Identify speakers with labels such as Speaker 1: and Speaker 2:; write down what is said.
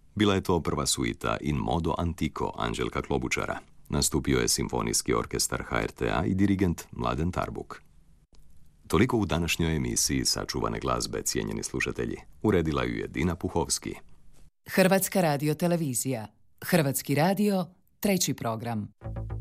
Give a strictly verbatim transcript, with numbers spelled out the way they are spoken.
Speaker 1: Bila je to prva suita In modo antico Anđelka Klobučara. Nastupio je Simfonijski orkestar H R T A i dirigent Mladen Tarbuk. Toliko u današnjoj emisiji Sačuvane glazbe, cijenjeni slušatelji. Uredila ju je Dina Puhovski.
Speaker 2: Hrvatska radiotelevizija. Hrvatski radio, treći program.